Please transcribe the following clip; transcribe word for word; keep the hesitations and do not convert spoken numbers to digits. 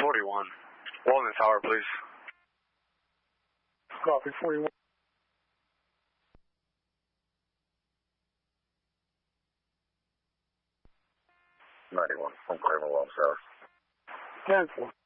forty-one. Walnut Tower, please. Copy, forty-one. ninety-one, I'm clear along south. ten four.